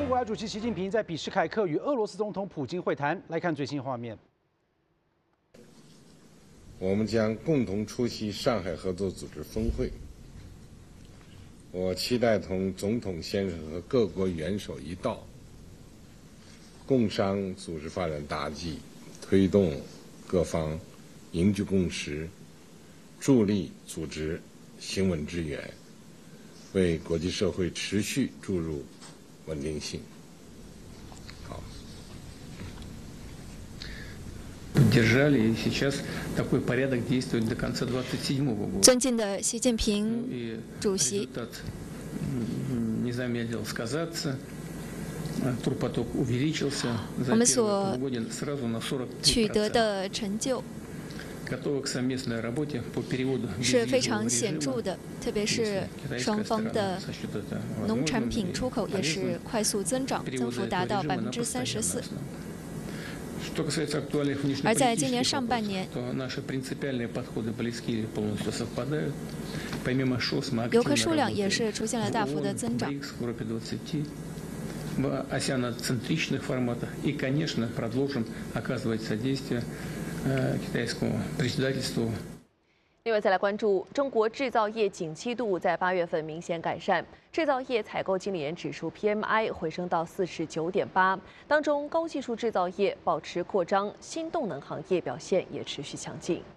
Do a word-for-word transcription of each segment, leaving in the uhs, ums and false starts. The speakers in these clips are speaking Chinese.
中国国家主席习近平在比什凯克与俄罗斯总统普京会谈，来看最新画面。 我们将共同出席上海合作组织峰会。我期待同总统先生和各国元首一道，共商组织发展大计，推动各方凝聚共识，助力组织行稳致远，为国际社会持续注入稳定性。好。 Держали, и сейчас такой порядок действует до конца двадцать седьмого года. 尊敬的习近平主席， Результат не замедлил сказаться. Турпоток увеличился за первые полугодие сразу на сорок три процента. 取得的成就 Готовы к совместной работе по переводу 是非常显著的，特别是双方的农产品出口也是快速增长，增幅达到百分之三十四。 而在今年上半年，游客数量也是出现了大幅的增长。 另外，再来关注中国制造业景气度在八月份明显改善，制造业采购经理人指数 P M I 回升到四十九点八，当中高技术制造业保持扩张，新动能行业表现也持续强劲。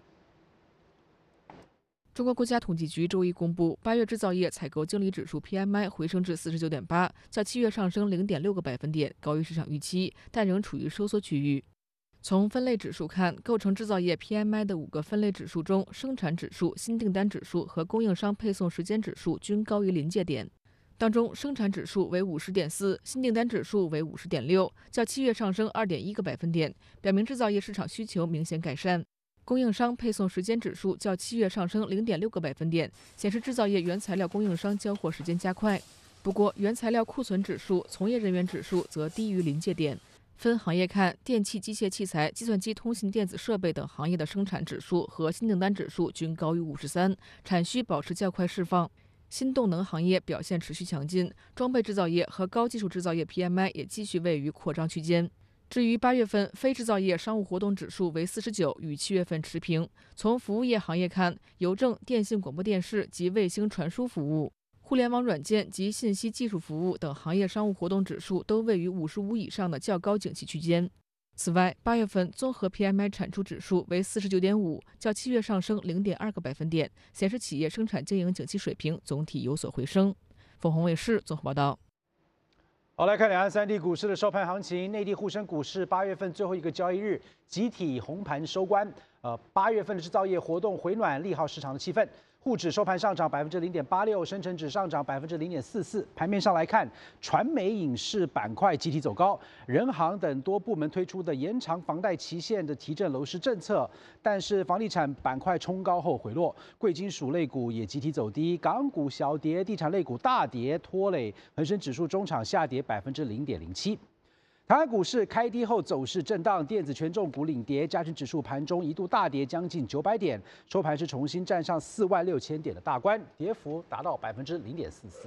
中国国家统计局周一公布，八月制造业采购经理指数 P M I 回升至四十九点八，较七月上升零点六个百分点，高于市场预期，但仍处于收缩区域。 从分类指数看，构成制造业 P M I 的五个分类指数中，生产指数、新订单指数和供应商配送时间指数均高于临界点。当中，生产指数为五十点四，新订单指数为五十点六，较七月上升二点一个百分点，表明制造业市场需求明显改善。供应商配送时间指数较七月上升零点六个百分点，显示制造业原材料供应商交货时间加快。不过，原材料库存指数、从业人员指数则低于临界点。 分行业看，电气、机械器材、计算机、通信电子设备等行业的生产指数和新订单指数均高于五十三，产需保持较快释放。新动能行业表现持续强劲，装备制造业和高技术制造业 P M I 也继续位于扩张区间。至于八月份非制造业商务活动指数为四十九，与七月份持平。从服务业行业看，邮政、电信、广播电视及卫星传输服务。 互联网软件及信息技术服务等行业商务活动指数都位于五十五以上的较高景气区间。此外，八月份综合 P M I 产出指数为四十九点五，较七月上升零点二个百分点，显示企业生产经营景气水平总体有所回升。凤凰卫视综合报道。 好，来看两岸三地股市的收盘行情。内地沪深股市八月份最后一个交易日集体红盘收官。呃，八月份的制造业活动回暖，利好市场的气氛。沪指收盘上涨百分之零点八六，深成指上涨百分之零点四四。盘面上来看，传媒、影视板块集体走高，人行等多部门推出的延长房贷期限的提振楼市政策，但是房地产板块冲高后回落，贵金属类股也集体走低，港股小跌，地产类股大跌，拖累恒生指数中场下跌百分之零点零七。 台湾股市开低后走势震荡，电子权重股领跌，加权指数盘中一度大跌将近九百点，收盘是重新站上四万六千点的大关，跌幅达到百分之零点四四。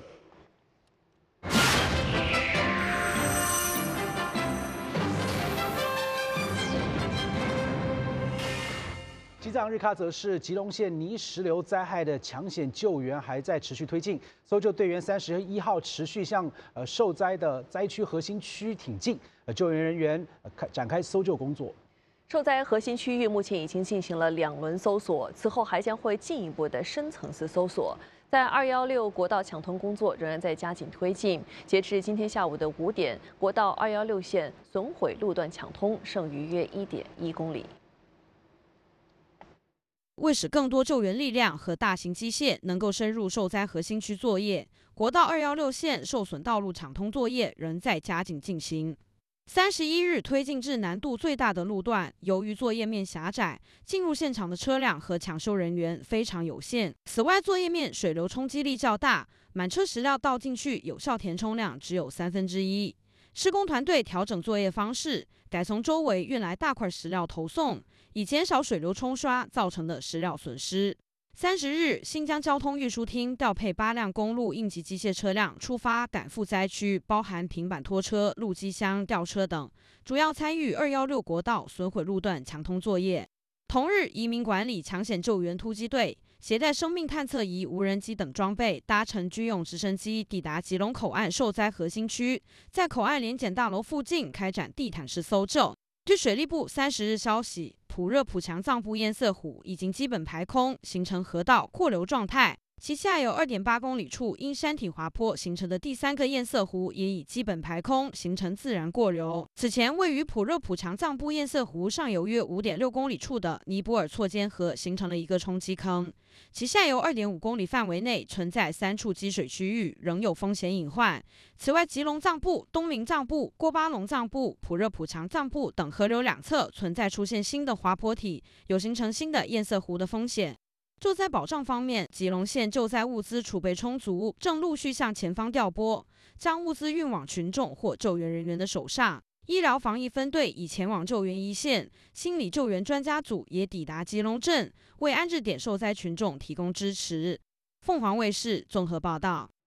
西藏日喀则市吉隆县泥石流灾害的抢险救援还在持续推进，搜救队员三十一号持续向呃受灾的灾区核心区挺进，呃救援人员呃展开搜救工作。 受灾核心区域目前已经进行了两轮搜索，此后还将会进一步的深层次搜索。在二一六国道抢通工作仍然在加紧推进，截至今天下午的五点，国道二一六线损毁路段抢通剩余约一点一公里。 为使更多救援力量和大型机械能够深入受灾核心区作业，国道二一六线受损道路抢通作业仍在加紧进行。三十一日推进至难度最大的路段，由于作业面狭窄，进入现场的车辆和抢修人员非常有限。此外，作业面水流冲击力较大，满车石料倒进去有效填充量只有三分之一。施工团队调整作业方式，改从周围运来大块石料投送，以减少水流冲刷造成的石料损失。 三十日，新疆交通运输厅调配八辆公路应急机械车辆出发赶赴灾区，包含平板拖车、路基箱、吊车等，主要参与二一六国道损毁路段抢通作业。同日，移民管理抢险救援突击队携带生命探测仪、无人机等装备，搭乘军用直升机抵达吉隆口岸受灾核心区，在口岸联检大楼附近开展地毯式搜救。据水利部三十日消息，普热普强藏布堰塞湖已经基本排空，形成河道扩流状态。其下游 二点八公里处因山体滑坡形成的第三个堰塞湖也已基本排空，形成自然过流。此前，位于普热普强藏布堰塞湖上游约 五点六公里处的尼泊尔错间河形成了一个冲击坑，其下游 二点五公里范围内存在三处积水区域，仍有风险隐患。此外，吉隆藏布、东明藏布、郭巴隆藏布、普热普强藏布等河流两侧存在出现新的滑坡体，有形成新的堰塞湖的风险。救灾保障方面，吉隆县救灾物资储备充足，正陆续向前方调拨，将物资运往群众或救援人员的手上。医疗防疫分队已前往救援一线，心理救援专家组也抵达吉隆镇，为安置点受灾群众提供支持。凤凰卫视综合报道。